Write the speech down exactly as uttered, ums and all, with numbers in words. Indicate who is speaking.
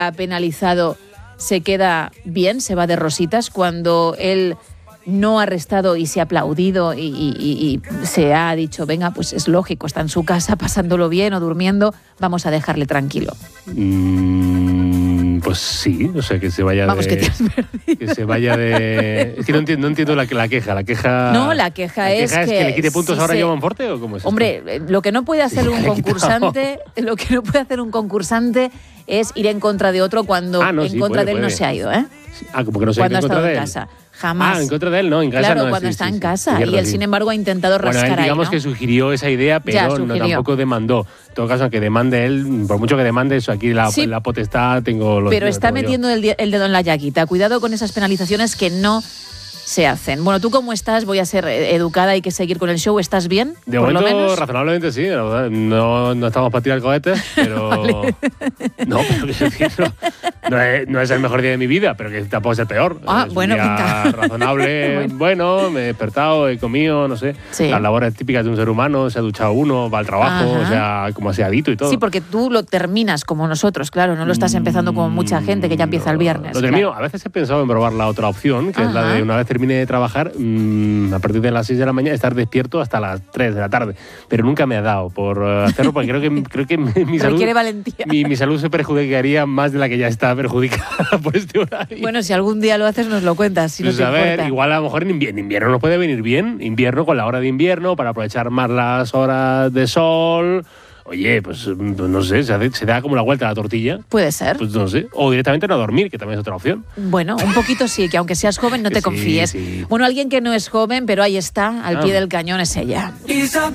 Speaker 1: ha penalizado se queda bien, se va de rositas, cuando él no ha arrestado y se ha aplaudido y, y, y, y se ha dicho, venga, pues es lógico, está en su casa pasándolo bien o durmiendo, vamos a dejarle tranquilo?
Speaker 2: Mm, pues sí, o sea, que se vaya
Speaker 1: vamos,
Speaker 2: de...
Speaker 1: que te has perdido.
Speaker 2: Que se vaya de... Es que no entiendo, no entiendo la, la queja, la queja...
Speaker 1: No, la queja,
Speaker 2: ¿La
Speaker 1: es,
Speaker 2: queja es
Speaker 1: que...
Speaker 2: que le quite puntos
Speaker 1: si
Speaker 2: ahora
Speaker 1: se...
Speaker 2: a Joan Forte o cómo es esto?
Speaker 1: Hombre, lo que no puede hacer
Speaker 2: Sí,
Speaker 1: un concursante, lo que no puede hacer un concursante es ir en contra de otro cuando
Speaker 2: ah, no,
Speaker 1: en
Speaker 2: sí,
Speaker 1: contra
Speaker 2: puede,
Speaker 1: de él
Speaker 2: puede.
Speaker 1: no se ha ido, ¿eh?
Speaker 2: Sí. Ah, como que no se ha
Speaker 1: Cuando
Speaker 2: ido
Speaker 1: ha
Speaker 2: en contra
Speaker 1: estado
Speaker 2: de
Speaker 1: en
Speaker 2: él.
Speaker 1: casa. Jamás.
Speaker 2: Ah, en contra de él, no, en casa
Speaker 1: claro,
Speaker 2: no.
Speaker 1: cuando
Speaker 2: sí,
Speaker 1: está
Speaker 2: sí,
Speaker 1: en
Speaker 2: sí,
Speaker 1: casa.
Speaker 2: cierto,
Speaker 1: y él,
Speaker 2: sí.
Speaker 1: sin embargo, ha intentado
Speaker 2: Bueno,
Speaker 1: rascar
Speaker 2: él, digamos
Speaker 1: ahí, ¿no?
Speaker 2: que sugirió esa idea,
Speaker 1: Ya,
Speaker 2: pero no,
Speaker 1: sugirió.
Speaker 2: tampoco demandó. En todo caso, aunque demande él, por mucho que demande eso, aquí la,
Speaker 1: Sí,
Speaker 2: la potestad tengo... Los,
Speaker 1: pero está
Speaker 2: tengo yo.
Speaker 1: metiendo el, el dedo en la llaguita. Cuidado con esas penalizaciones que no se hacen. Bueno, ¿tú cómo estás? Voy a ser educada, hay que seguir con el show. ¿Estás bien?
Speaker 2: De
Speaker 1: por
Speaker 2: momento,
Speaker 1: lo menos.
Speaker 2: razonablemente sí. La verdad. No, no estamos para tirar cohetes, pero...
Speaker 1: Vale.
Speaker 2: No, pero quiero decir, no, no, es, no es el mejor día de mi vida, pero que tampoco es el peor.
Speaker 1: Ah,
Speaker 2: es
Speaker 1: bueno,
Speaker 2: un día
Speaker 1: venga.
Speaker 2: razonable.
Speaker 1: Bueno.
Speaker 2: bueno. me he despertado, he comido, no sé.
Speaker 1: Sí.
Speaker 2: Las labores típicas de un ser humano, se ha duchado uno, va al trabajo,
Speaker 1: Ajá.
Speaker 2: o sea, como aseadito y todo.
Speaker 1: Sí, porque tú lo terminas como nosotros, claro. No lo estás empezando como mucha gente que ya empieza el viernes.
Speaker 2: Lo
Speaker 1: claro.
Speaker 2: termino. A veces he pensado en probar la otra opción, que es la
Speaker 1: Ajá.
Speaker 2: de una vez termine de trabajar, mmm, a partir de las seis de la mañana, estar despierto hasta las tres de la tarde. Pero nunca me ha dado por uh, hacerlo, porque creo que, creo que mi, mi salud...
Speaker 1: Requiere valentía.
Speaker 2: Mi, mi salud se perjudicaría más de la que ya está perjudicada por este horario.
Speaker 1: Bueno, si algún día lo haces, nos lo cuentas, si
Speaker 2: pues
Speaker 1: no te
Speaker 2: a ver,
Speaker 1: importa.
Speaker 2: igual a lo mejor en invierno, en invierno nos puede venir bien. Invierno con la hora de invierno, para aprovechar más las horas de sol. Oye, pues no sé, se, hace, se da como la vuelta a la tortilla.
Speaker 1: Puede ser.
Speaker 2: Pues no sé. O directamente no dormir, que también es otra opción.
Speaker 1: Bueno, un poquito sí, que aunque seas joven no te
Speaker 2: Sí,
Speaker 1: confíes.
Speaker 2: sí.
Speaker 1: Bueno, alguien que no es joven, pero ahí está, al
Speaker 2: Ah.
Speaker 1: pie del cañón, es ella.